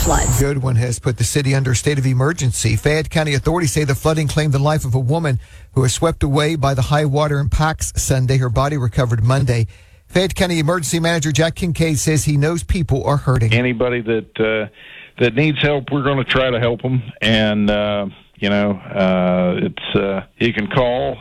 floods. Goodwin has put the city under a state of emergency. Fayette County authorities say the flooding claimed the life of a woman who was swept away by the high water impacts Sunday. Her body recovered Monday. Fayette County Emergency Manager Jack Kincaid says he knows people are hurting. Anybody that needs help, we're going to try to help them. And, you can call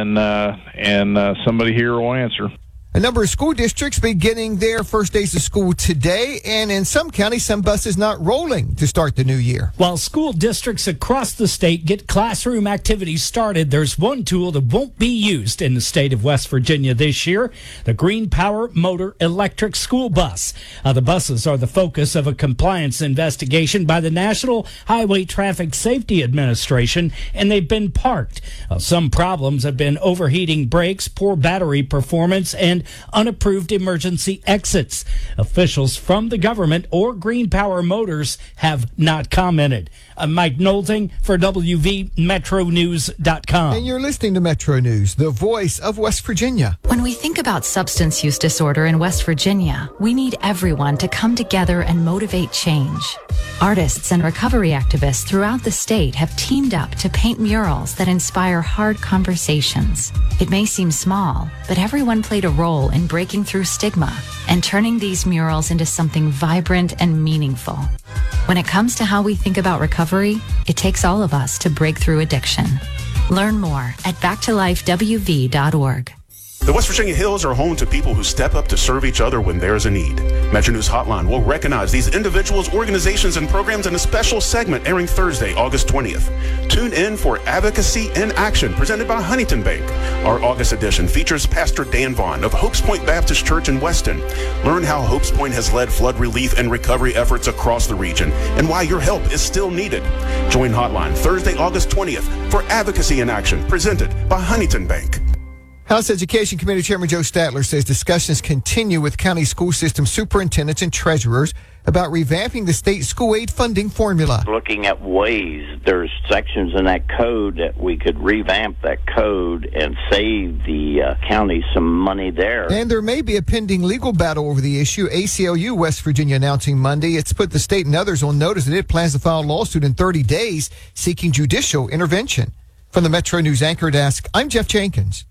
and somebody here will answer. A number of school districts beginning their first days of school today, and in some counties, some buses not rolling to start the new year. While school districts across the state get classroom activities started, there's one tool that won't be used in the state of West Virginia this year, the Green Power Motor Electric School Bus. The buses are the focus of a compliance investigation by the National Highway Traffic Safety Administration, and they've been parked. Some problems have been overheating brakes, poor battery performance, and unapproved emergency exits. Officials from the government or Green Power Motors have not commented. I'm Mike Nolding for WVMetroNews.com. And you're listening to Metro News, the voice of West Virginia. When we think about substance use disorder in West Virginia, we need everyone to come together and motivate change. Artists and recovery activists throughout the state have teamed up to paint murals that inspire hard conversations. It may seem small, but everyone played a role in breaking through stigma and turning these murals into something vibrant and meaningful. When it comes to how we think about recovery, it takes all of us to break through addiction. Learn more at backtolifewv.org. The West Virginia Hills are home to people who step up to serve each other when there's a need. Metro News Hotline will recognize these individuals, organizations, and programs in a special segment airing Thursday, August 20th. Tune in for Advocacy in Action, presented by Huntington Bank. Our August edition features Pastor Dan Vaughn of Hopes Point Baptist Church in Weston. Learn how Hopes Point has led flood relief and recovery efforts across the region and why your help is still needed. Join Hotline Thursday, August 20th for Advocacy in Action, presented by Huntington Bank. House Education Committee Chairman Joe Statler says discussions continue with county school system superintendents and treasurers about revamping the state school aid funding formula. Looking at ways, there's sections in that code that we could revamp that code and save the county some money there. And there may be a pending legal battle over the issue. ACLU West Virginia announcing Monday it's put the state and others on notice that it plans to file a lawsuit in 30 days seeking judicial intervention. From the Metro News Anchor Desk, I'm Jeff Jenkins.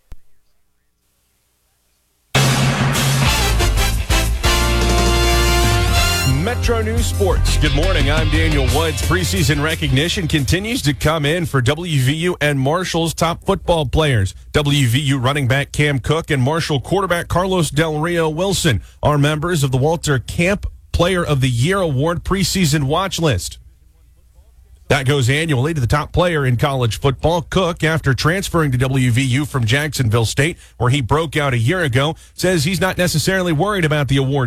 Metro News Sports. Good morning. I'm Daniel Woods. Preseason recognition continues to come in for WVU and Marshall's top football players. WVU running back Cam Cook and Marshall quarterback Carlos Del Rio Wilson are members of the Walter Camp Player of the Year Award preseason watch list. That goes annually to the top player in college football. Cook, after transferring to WVU from Jacksonville State, where he broke out a year ago, says he's not necessarily worried about the award